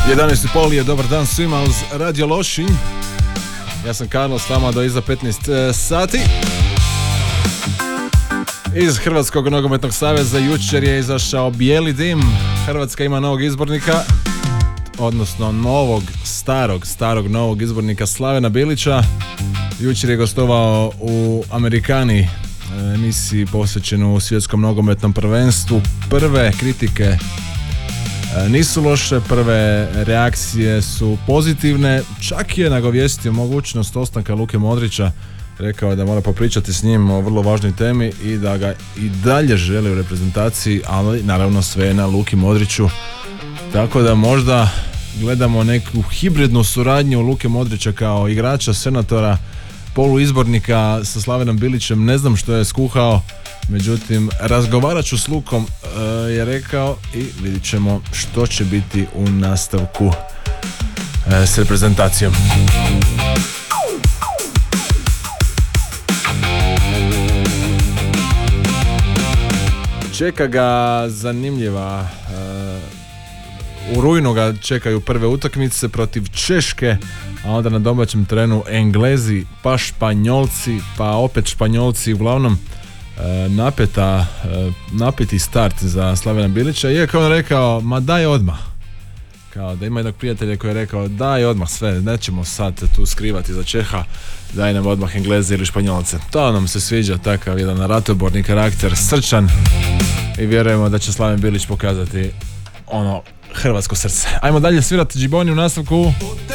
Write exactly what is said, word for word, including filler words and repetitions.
jedanaest i pol je dobar dan svima uz Radio Lošinj. Ja sam Karlo, s vama do iza petnaest sati. Iz Hrvatskog nogometnog saveza jučer je izašao bijeli dim. Hrvatska ima novog izbornika, odnosno novog, starog, starog novog izbornika Slavena Bilića. Jučer je gostovao u Amerikani, emisiji posvećenu svjetskom nogometnom prvenstvu. Prve kritike nisu loše, prve reakcije su pozitivne, čak je nagovijestio mogućnost ostanka Luke Modrića, rekao je da mora popričati s njim o vrlo važnoj temi i da ga i dalje želi u reprezentaciji, ali naravno sve na Luki Modriću, tako da možda gledamo neku hibridnu suradnju Luke Modrića kao igrača, senatora, poluizbornika sa Slavenom Bilićem. Ne znam što je skuhao, međutim razgovarat ću s Lukom, e, je rekao, i vidit ćemo što će biti u nastavku e, s reprezentacijom. Čeka ga zanimljiva, e, u rujnu ga čekaju prve utakmice protiv Češke, a onda na domaćem terenu Englezi, pa Španjolci, pa opet Španjolci. Uglavnom e, napeta, e, napeti start za Slavena Bilića, iako on rekao, ma daj odmah. Kao da ima jednog prijatelja koji je rekao, daj odmah sve, nećemo sad tu skrivati za Čeha, daj nam odmah Engleze ili Španjolce. To nam se sviđa, takav jedan ratoborni karakter, srčan, i vjerujemo da će Slaven Bilić pokazati ono hrvatsko srce. Ajmo dalje svirati Džiboni u nastavku.